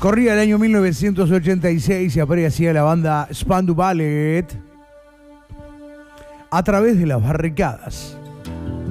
Corría el año 1986 y aparecía la banda Spandau Ballet a través de las barricadas.